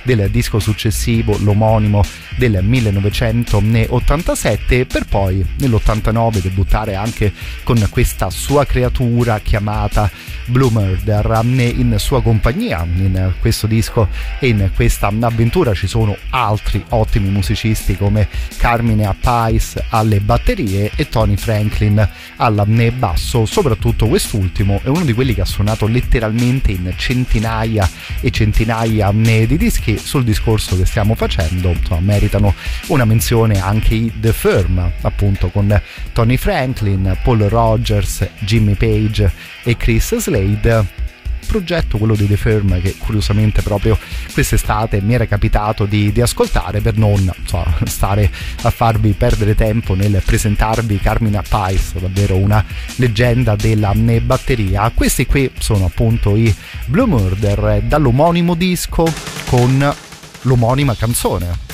del disco successivo, l'omonimo del 1987, per poi nell'89 debuttare anche con questa sua creatura chiamata Blue Murder. In sua compagnia in questo disco e in questa avventura ci sono altri ottimi musicisti come Carmine Appice alle batterie e Tony Franklin al basso. Soprattutto quest'ultimo è uno di quelli che ha suonato letteralmente in centinaia e centinaia di dischi. Sul discorso che stiamo facendo, insomma, meritano una menzione anche i The Firm, appunto, con Tony Franklin, Paul Rogers, Jimmy Page e Chris Slade. Progetto, quello di The Firm, che curiosamente proprio quest'estate mi era capitato di ascoltare, per non stare a farvi perdere tempo nel presentarvi Carmine Appice, davvero una leggenda della batteria. Questi qui sono appunto i Blue Murder, dall'omonimo disco con l'omonima canzone.